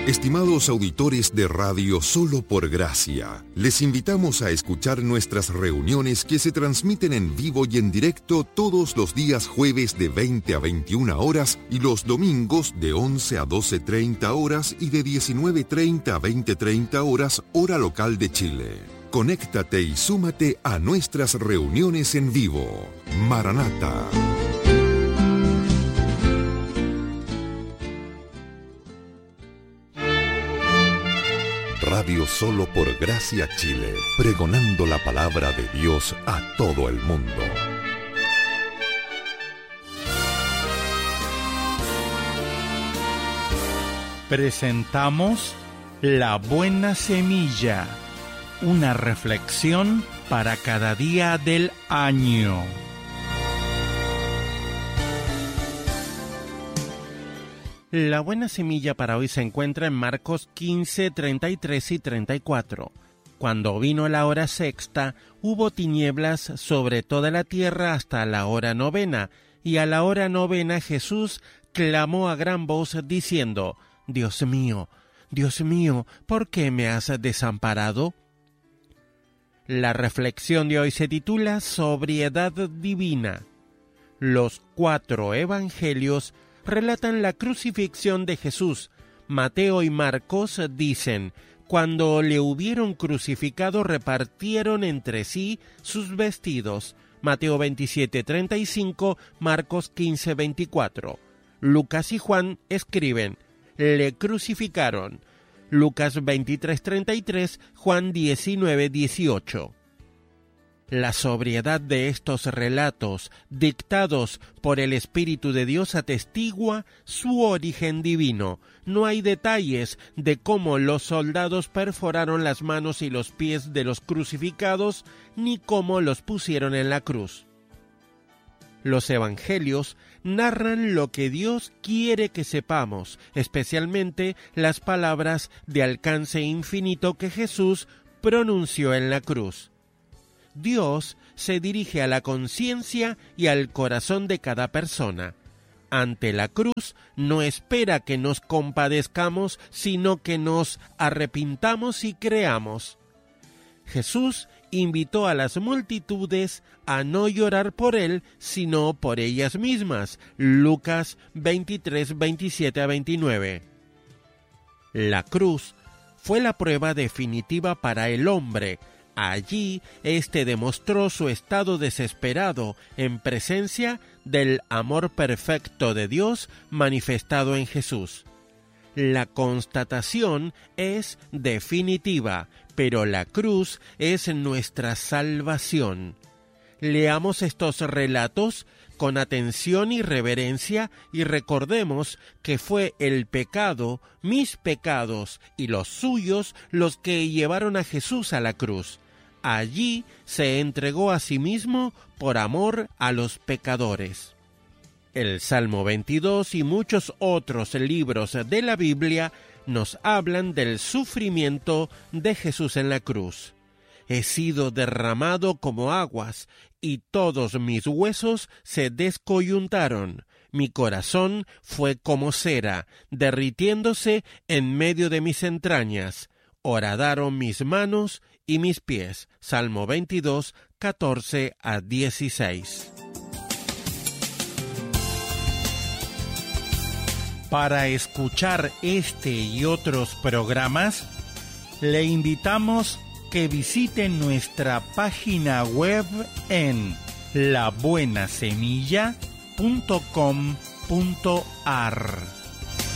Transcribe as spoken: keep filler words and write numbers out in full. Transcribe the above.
Estimados auditores de Radio Solo por Gracia, les invitamos a escuchar nuestras reuniones que se transmiten en vivo y en directo todos los días jueves de veinte a veintiuna horas y los domingos de once a doce treinta horas y de diecinueve treinta a veinte treinta horas, hora local de Chile. Conéctate y súmate a nuestras reuniones en vivo. Maranata. Radio Solo por Gracia Chile, pregonando la palabra de Dios a todo el mundo. Presentamos La Buena Semilla, una reflexión para cada día del año. La buena semilla para hoy se encuentra en Marcos quince, treinta y tres y treinta y cuatro. Cuando vino la hora sexta, hubo tinieblas sobre toda la tierra hasta la hora novena, y a la hora novena Jesús clamó a gran voz diciendo: Dios mío, Dios mío, ¿por qué me has desamparado? La reflexión de hoy se titula Sobriedad Divina. Los cuatro evangelios relatan la crucifixión de Jesús. Mateo y Marcos dicen: cuando le hubieron crucificado repartieron entre sí sus vestidos. Mateo veintisiete, treinta y cinco, Marcos quince, veinticuatro. Lucas y Juan escriben: le crucificaron. Lucas veintitrés, treinta y tres, Juan diecinueve, dieciocho. La sobriedad de estos relatos, dictados por el Espíritu de Dios, atestigua su origen divino. No hay detalles de cómo los soldados perforaron las manos y los pies de los crucificados, ni cómo los pusieron en la cruz. Los evangelios narran lo que Dios quiere que sepamos, especialmente las palabras de alcance infinito que Jesús pronunció en la cruz. Dios se dirige a la conciencia y al corazón de cada persona. Ante la cruz no espera que nos compadezcamos, sino que nos arrepintamos y creamos. Jesús invitó a las multitudes a no llorar por él, sino por ellas mismas. Lucas veintitrés, veintisiete a veintinueve. La cruz fue la prueba definitiva para el hombre. Allí, éste demostró su estado desesperado en presencia del amor perfecto de Dios manifestado en Jesús. La constatación es definitiva, pero la cruz es nuestra salvación. Leamos estos relatos con atención y reverencia y recordemos que fue el pecado, mis pecados y los suyos los que llevaron a Jesús a la cruz. Allí se entregó a sí mismo por amor a los pecadores. El Salmo veintidós y muchos otros libros de la Biblia nos hablan del sufrimiento de Jesús en la cruz. He sido derramado como aguas, y todos mis huesos se descoyuntaron. Mi corazón fue como cera, derritiéndose en medio de mis entrañas. Horadaron mis manos y mis pies. Salmo veintidós, catorce a dieciséis. Para escuchar este y otros programas, le invitamos que visite nuestra página web en la buena semilla punto com punto a r.